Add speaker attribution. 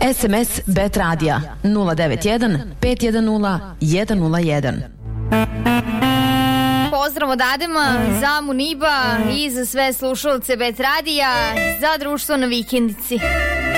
Speaker 1: SMS Bet Radija 091 510 101.
Speaker 2: Pozdrav od Adema za Muniba i za sve slušalce Bet Radija za društvo na vikendici.